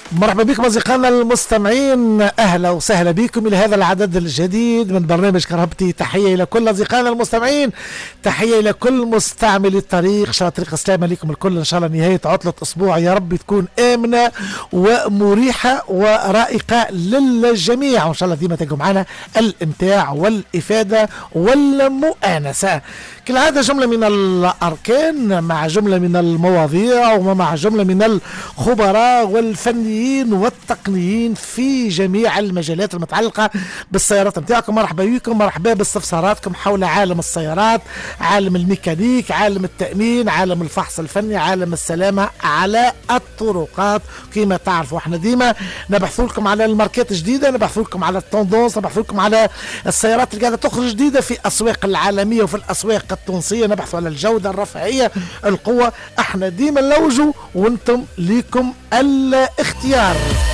مرحبا بكم أصدقائنا المستمعين، أهلا وسهلا بكم إلى هذا العدد الجديد من برنامج كرهبتي. تحية إلى كل أصدقائنا المستمعين، تحية إلى كل مستعملي الطريق. شاء طريق السلام عليكم الكل. إن شاء الله نهاية عطلة أسبوع يا رب تكون آمنة ومريحة ورائقة للجميع، وإن شاء الله ديما تلقوا معنا الإمتاع والإفادة والمؤانسة. كالعادة جملة من الأركان مع جملة من المواضيع ومع جملة من الخبراء والفنيين والتقنيين في جميع المجالات المتعلقة بالسيارات نتاعكم. مرحبا بكم، مرحبا باستفساراتكم حول عالم السيارات، عالم الميكانيك، عالم التأمين، عالم الفحص الفني، عالم السلامة على الطرقات. كما تعرفوا احنا ديما نبحث لكم على الماركات الجديدة، نبحث لكم على التوندونس، نبحث لكم على السيارات اللي قاعدة تخرج جديدة في الأسواق العالمية وفي الأسواق التونسية، نبحث على الجودة، الرفاهية، القوة. احنا ديما نلوجوا وانتم ليكم الاختيار.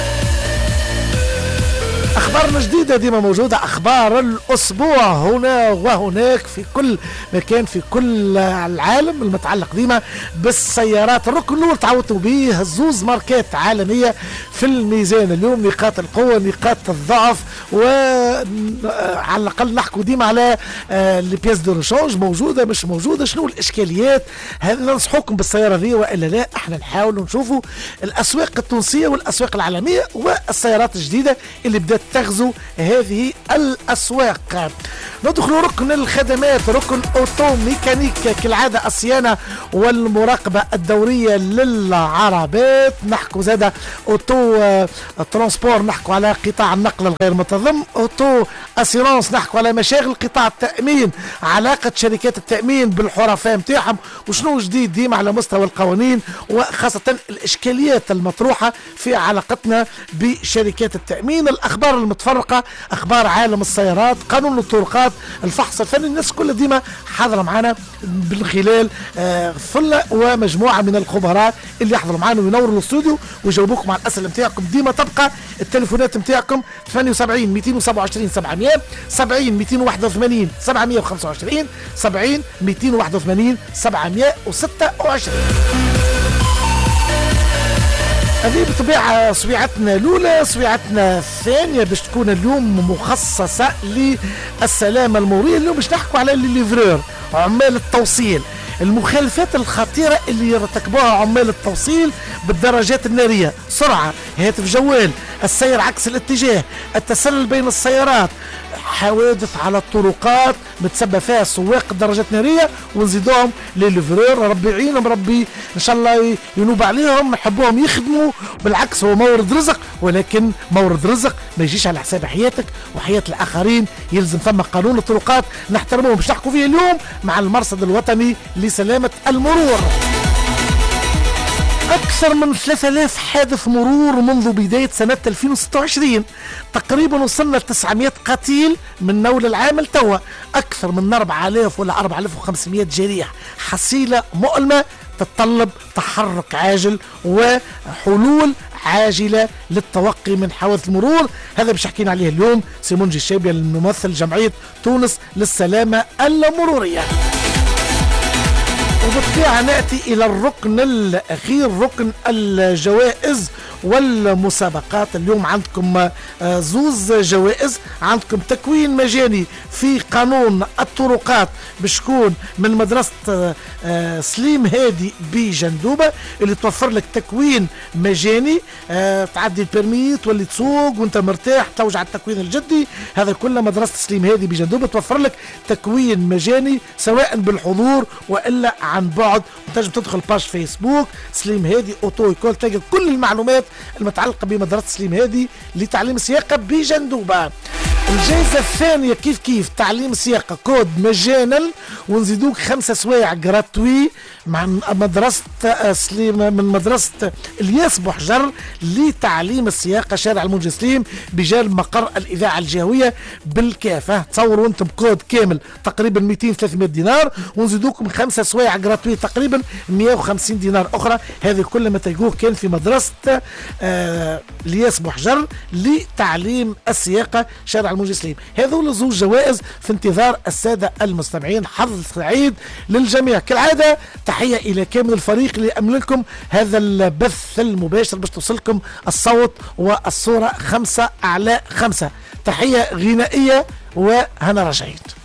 أخبارنا جديدة ديما موجودة، أخبار الأسبوع هنا وهناك في كل مكان في كل العالم المتعلق ديما بالسيارات. الركن الأول تعودتوا به زوز ماركات عالمية في الميزان اليوم، نقاط القوة نقاط الضعف، وعلى الأقل نحكوا ديما على لي بياس دو ريشونج موجودة مش موجودة، شنو الإشكاليات. هل ننصحوكم بالسيارة ذي وإلا لا؟ احنا نحاول نشوفوا الأسواق التونسية والأسواق العالمية والسيارات الجديدة اللي بدأت تغزو هذه الأسواق. ندخل ركن الخدمات، ركن أوتو ميكانيك كالعادة، الصيانة والمراقبة الدورية للعربات. نحكوا زادة أوتو ترانسبور، نحكوا على قطاع النقل الغير منتظم. أوتو أسيرانس، نحكوا على مشاغل قطاع التأمين، علاقة شركات التأمين بالحرفاء متاعهم وشنو جديد ديما على مستوى القوانين، وخاصة الإشكاليات المطروحة في علاقتنا بشركات التأمين. الأخبار المتفرقة، أخبار عالم السيارات، قانون الطرقات، الفحص الفني. الناس كلها ديما حاضرة معنا من خلال فلة ومجموعة من الخبراء اللي يحضروا معنا وينوروا الاستوديو ويجاوبوكم على الأسئلة متاعكم. ديما تبقى التليفونات متاعكم 78 227 700 70 281 725 70 281 726. هذه بطبيعة سويعتنا الأولى. سويعتنا الثانية باش تكون اليوم مخصصة للسلامة المرورية. اليوم باش نحكوا على الليفرور، عمال التوصيل، المخالفات الخطيرة اللي يرتكبوها عمال التوصيل بالدراجات النارية، سرعة، هاتف جوال، السير عكس الاتجاه، التسلل بين السيارات، حوادث على الطرقات متسبب فيها سواق الدراجات النارية، ونزيدوهم للفرير. ربي يعينهم، ربي ان شاء الله ينوب عليهم، نحبوهم يخدموا. بالعكس هو مورد رزق، ولكن مورد رزق ما يجيش على حساب حياتك وحياة الآخرين. يلزم ثم قانون الطرقات نحترموه. باش نحكوا فيه اليوم مع المرصد الوطني لسلامة المرور. أكثر من 3000 حادث مرور منذ بداية سنة 2026، تقريبا وصلنا 900 قتيل من نول العام لتوا، أكثر من 4000 ولا 4500 جريح. حصيلة مؤلمة تتطلب تحرك عاجل وحلول عاجلة للتوقي من حوادث المرور. هذا باش حكينا عليه اليوم سيمون جيشابي الممثل جمعية تونس للسلامة المرورية. وبالطبيعة نأتي إلى الركن الأخير، ركن الجوائز والمسابقات. اليوم عندكم زوز جوائز، عندكم تكوين مجاني في قانون الطرقات باش يكون من مدرسة سليم هادي بجندوبة، اللي توفر لك تكوين مجاني، تعدي البرمي تولي تسوق وانت مرتاح، توجع التكوين الجدي. هذا كله مدرسة سليم هادي بجندوبة توفر لك تكوين مجاني سواء بالحضور وإلا عن بعد. تنجم تدخل باج فيسبوك سليم هادي اوتو يكول، تلقى كل المعلومات المتعلقة بمدرسة سليم هادي لتعليم السياقة بجندوبة. الجائزة الثانية كيف تعليم السياقة كود مجانا، ونزيدوك 5 سوايع جراتوي مع مدرسة سليم من مدرسة الياس بوحجر لتعليم السياقة شارع المنجي سليم بجانب مقر الإذاعة الجهوية بالكافة. تصوروا انتم كود كامل تقريبا 200-300 دينار، ونزيدوكم 5 سوايع جراتوي تقريبا 150 دينار أخرى. هذه كل ما تلقوه كان في مدرسة الياس بوحجر لتعليم السياقة شارع على الموجي سليم. هذول زوج جوائز في انتظار السادة المستمعين. حظ سعيد للجميع كالعادة. تحية إلى كامل الفريق اللي أمن لكم هذا البث المباشر باش توصلكم الصوت والصورة 5 على 5. تحية غنائية وهنا رجعيت.